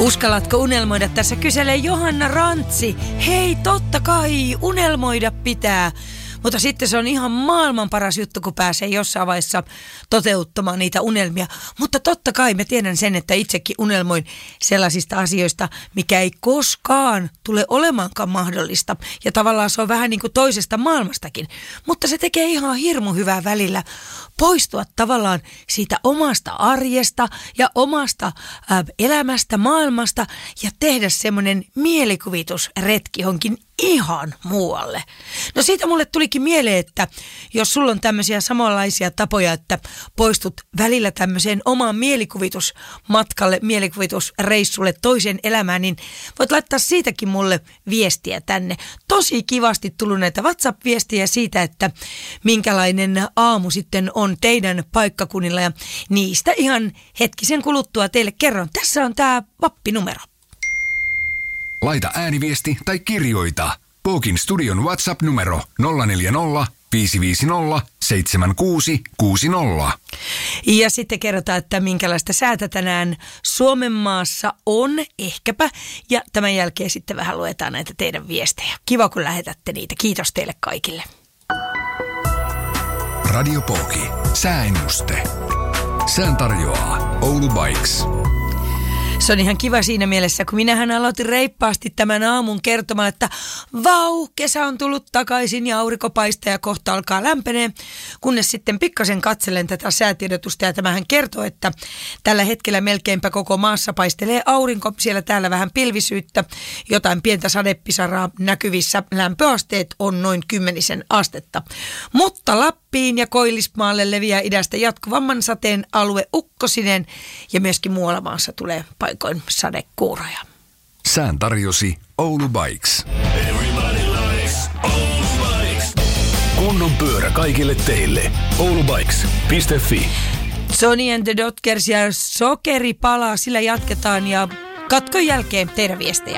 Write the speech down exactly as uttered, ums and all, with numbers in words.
Uskallatko unelmoida? Tässä kyselee Johanna Rantsi. Hei, totta kai, unelmoida pitää. Mutta sitten se on ihan maailman paras juttu, kun pääsee jossain vaiheessa toteuttamaan niitä unelmia. Mutta totta kai mä tiedän sen, että itsekin unelmoin sellaisista asioista, mikä ei koskaan tule olemaankaan mahdollista. Ja tavallaan se on vähän niin kuin toisesta maailmastakin. Mutta se tekee ihan hirmu hyvää välillä poistua tavallaan siitä omasta arjesta ja omasta äh, elämästä, maailmasta ja tehdä semmoinen mielikuvitusretki johonkin ihan muualle. No siitä mulle tulikin mieleen, että jos sulla on tämmöisiä samanlaisia tapoja, että poistut välillä tämmöiseen omaan mielikuvitusmatkalle, mielikuvitusreissulle toiseen elämään, niin voit laittaa siitäkin mulle viestiä tänne. Tosi kivasti tullut näitä WhatsApp-viestiä siitä, että minkälainen aamu sitten on teidän paikkakunnilla ja niistä ihan hetkisen kuluttua teille kerron. Tässä on tää vappinumero. Laita ääniviesti tai kirjoita. Pookin studion WhatsApp-numero nolla neljä nolla, viisi viisi nolla, seitsemän kuusi kuusi nolla. Ja sitten kerrotaan, että minkälaista säätä tänään Suomen maassa on, ehkäpä. Ja tämän jälkeen sitten vähän luetaan näitä teidän viestejä. Kiva, kun lähetätte niitä. Kiitos teille kaikille. Radio Pooki. Sääennuste. Sään tarjoaa Oulu Bikes. Se on ihan kiva siinä mielessä, kun minähän aloitin reippaasti tämän aamun kertomaan, että vau, kesä on tullut takaisin ja aurinko paistaa ja kohta alkaa lämpenee, kunnes sitten pikkasen katselen tätä säätiedotusta ja tämähän kertoo, että tällä hetkellä melkeinpä koko maassa paistelee aurinko, siellä täällä vähän pilvisyyttä, jotain pientä sadepisaraa näkyvissä, lämpöasteet on noin kymmenisen astetta, mutta Lappiin ja Koillismaalle leviää idästä jatkuvamman sateen alue ukkosinen ja myöskin muualla maassa tulee paikoin sadekuuroja. Sään tarjosi Oulu Bikes. Kunnon pyörä kaikille teille. oulubikes piste fi. Sonny and the Dotkers ja Sokeripala, sillä jatketaan ja katkon jälkeen teidän viestejä.